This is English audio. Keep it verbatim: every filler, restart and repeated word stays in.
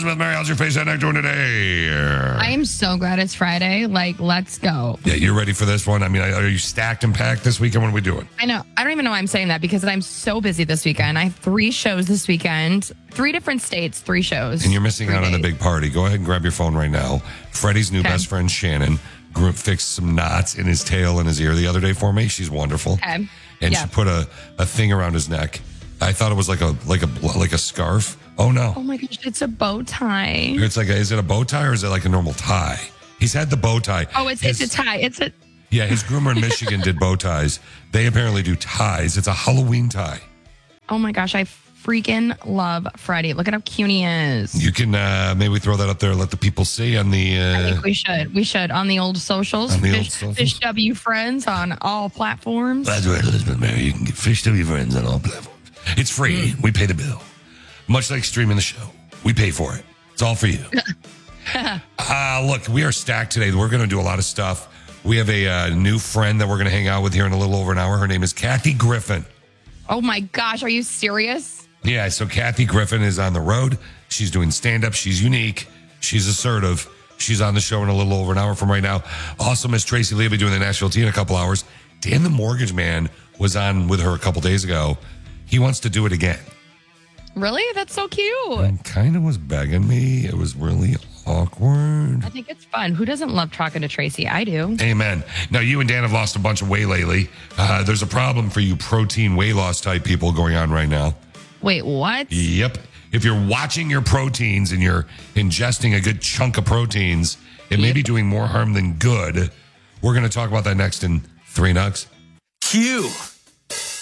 Elizabeth Mary, how's your face head neck doing today? I am so glad it's Friday. Like, let's go. Yeah, you're ready for this one? I mean, are you stacked and packed this weekend? What are we doing? I know. I don't even know why I'm saying that because I'm so busy this weekend. I have three shows this weekend, three different states, three shows. And you're missing three out days. on the big party. Go ahead and grab your phone right now. Freddie's new Okay. best friend, Shannon, grew, fixed some knots in his tail and his ear the other day for me. She's wonderful. Okay. And Yeah. she put a, a thing around his neck. I thought it was like a like a like a scarf. Oh no. Oh my gosh, it's a bow tie. It's like a, is it a bow tie or is it like a normal tie? He's had the bow tie. Oh, it's His- it's a tie. It's a Yeah, his groomer in Michigan did bow ties. They apparently do ties. It's a Halloween tie. Oh my gosh, I freaking love Freddie. Look at how cute he is. You can uh, maybe throw that up there and let the people see on the. Uh, I think we should. We should on the old socials. On the old Fish, socials? Fish W Friends on all platforms. That's right, Elizabeth Mary. You can get Fish W Friends on all platforms. It's free. We pay the bill. Much like streaming the show, we pay for it. It's all for you. uh, look, we are stacked today. We're going to do a lot of stuff. We have a uh, new friend that we're going to hang out with here in a little over an hour. Her name is Kathy Griffin. Oh my gosh, are you serious? Yeah, so Kathy Griffin is on the road. She's doing stand-up. She's unique. She's assertive. She's on the show in a little over an hour from right now. Also, Miss Tracy Lee will be doing the Nashville Tea in a couple hours. Dan the Mortgage Man was on with her a couple days ago. He wants to do it again. Really? That's so cute. And kind of was begging me. It was really awkward. I think it's fun. Who doesn't love talking to Tracy? I do. Amen. Now, you and Dan have lost a bunch of weight lately. Uh, there's a problem for you protein weight loss type people going on right now. Wait, what? Yep. If you're watching your proteins and you're ingesting a good chunk of proteins, it may Yep. be doing more harm than good. We're going to talk about that next in Three Nugs. Q.